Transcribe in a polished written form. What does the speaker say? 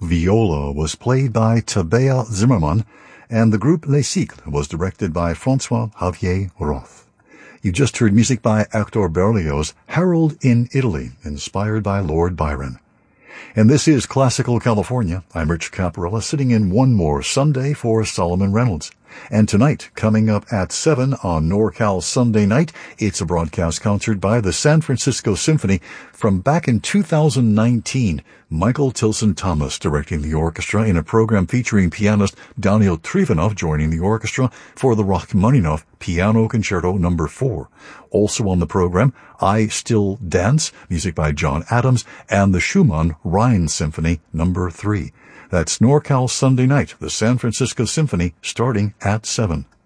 viola was played by Tabea Zimmermann, and the group Les Cycles was directed by François-Xavier Roth. You just heard music by Hector Berlioz' Harold in Italy, inspired by Lord Byron. And this is Classical California. I'm Rich Caparella, sitting in one more Sunday for Solomon Reynolds. And tonight, coming up at 7 on NorCal Sunday Night, it's a broadcast concert by the San Francisco Symphony from back in 2019. Michael Tilson Thomas directing the orchestra in a program featuring pianist Daniel Trifonov joining the orchestra for the Rachmaninoff Piano Concerto No. 4. Also on the program, I Still Dance, music by John Adams, and the Schumann Rhine Symphony No. 3. That's NorCal Sunday Night, the San Francisco Symphony, starting at 7.